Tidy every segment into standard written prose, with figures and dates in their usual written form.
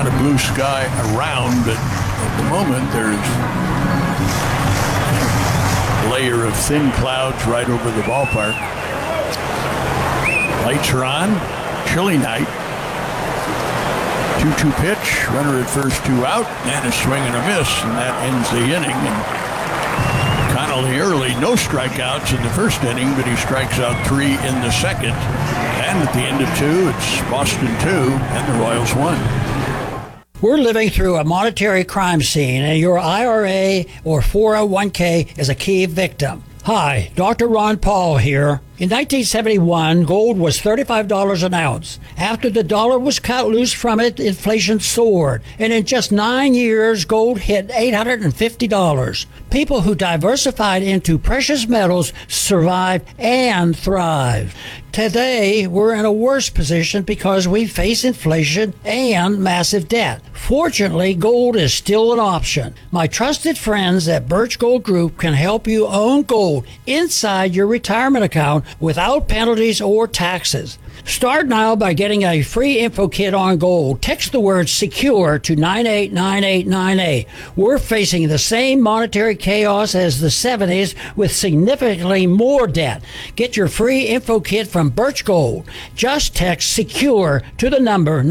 lot of blue sky around, but at the moment there's a layer of thin clouds right over the ballpark. Lights are on. Chilly night. 2-2 pitch. Runner at first, 2 out, and a swing and a miss, and that ends the inning. And Connolly early, no strikeouts in the first inning, but he strikes out 3 in the second. And at the end of 2, it's Boston 2, and the Royals 1. We're living through a monetary crime scene, and your IRA or 401k is a key victim. Hi, Dr. Ron Paul here. In 1971, gold was $35 an ounce. After the dollar was cut loose from it, inflation soared. And in just 9 years, gold hit $850. People who diversified into precious metals survived and thrived. Today, we're in a worse position because we face inflation and massive debt. Fortunately, gold is still an option. My trusted friends at Birch Gold Group can help you own gold inside your retirement account without penalties or taxes. Start now by getting a free info kit on gold. Text the word SECURE to 989898. We're facing the same monetary chaos as the 70s with significantly more debt. Get your free info kit from Birch Gold. Just text SECURE to the number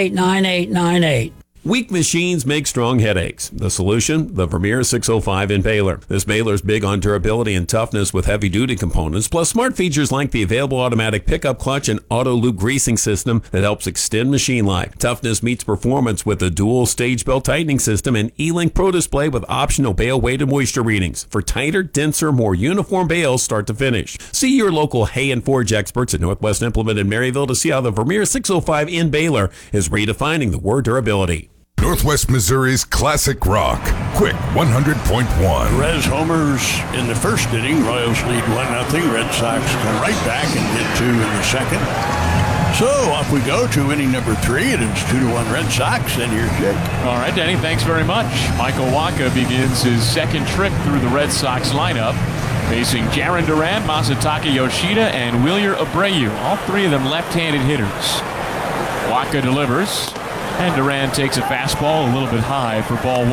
989898. Weak machines make strong headaches. The solution? The Vermeer 605 in baler. This baler is big on durability and toughness with heavy-duty components, plus smart features like the available automatic pickup clutch and auto-loop greasing system that helps extend machine life. Toughness meets performance with a dual stage belt tightening system and E-Link Pro display with optional bale weight and moisture readings for tighter, denser, more uniform bales start to finish. See your local Hay and Forge experts at Northwest Implement in Maryville to see how the Vermeer 605 in baler is redefining the word durability. Northwest Missouri's classic rock. Quick 100.1. Perez homers in the first inning. Royals lead 1-0. Red Sox come right back and hit 2 in the second. So off we go to inning number 3. It is 2-1 Red Sox, and here's Jake. All right, Denny, thanks very much. Michael Wacha begins his second trip through the Red Sox lineup, facing Jarren Duran, Masataka Yoshida, and Wheeler Abreu. All 3 of them left-handed hitters. Wacha delivers. And Duran takes a fastball a little bit high for ball 1.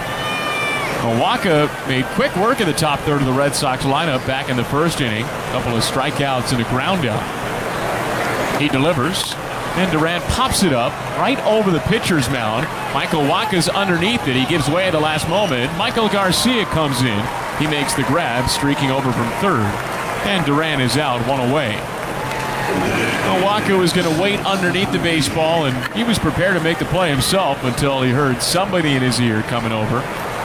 Wacha made quick work of the top third of the Red Sox lineup back in the first inning. A couple of strikeouts and a ground out. He delivers, and Duran pops it up right over the pitcher's mound. Michael Wacha's underneath it. He gives way at the last moment. Michael Garcia comes in. He makes the grab, streaking over from third. And Duran is out, 1 away. Wacha was going to wait underneath the baseball, and he was prepared to make the play himself until he heard somebody in his ear coming over.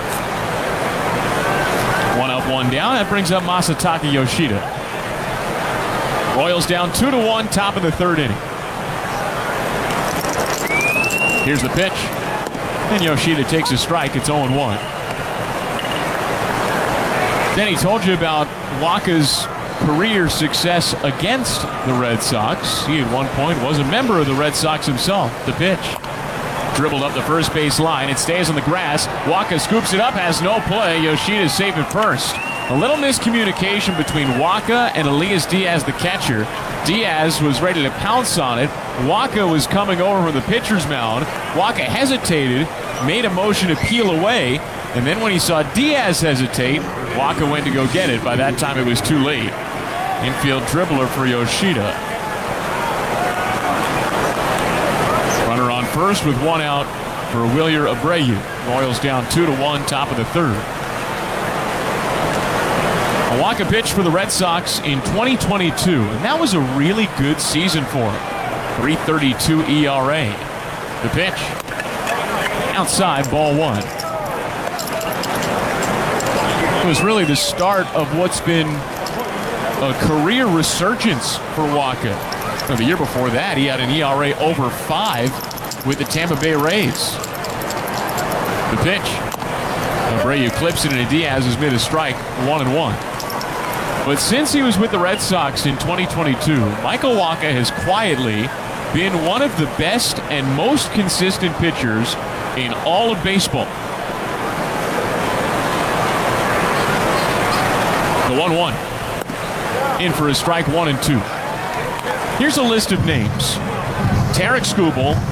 1 up, 1 down. That brings up Masataka Yoshida. Royals down 2-1, top of the third inning. Here's the pitch. And Yoshida takes a strike. It's 0-1. Then he told you about Wacha's career success against the Red Sox. He at one point was a member of the Red Sox himself. The pitch. Dribbled up the first base line. It stays on the grass. Wacha scoops it up, has no play. Yoshida safe at first. A little miscommunication between Wacha and Elias Diaz, the catcher. Diaz was ready to pounce on it. Wacha was coming over from the pitcher's mound. Wacha hesitated, made a motion to peel away, and then when he saw Diaz hesitate, Wacha went to go get it. By that time, it was too late. Infield dribbler for Yoshida. Runner on first with 1 out for Wheeler Abreu. Royals down 2-1, top of the third. Wacha pitched for the Red Sox in 2022, and that was a really good season for him. 3.32 ERA. The pitch. Outside, ball 1. It was really the start of what's been a career resurgence for Wacha. Now, the year before that, he had an ERA over 5 with the Tampa Bay Rays. The pitch. Abreu clips it into Diaz, who's made a strike, 1-1. But since he was with the Red Sox in 2022, Michael Wacha has quietly been one of the best and most consistent pitchers in all of baseball. The 1-1. In for a strike, 1 and 2. Here's a list of names. Tarik Skubal,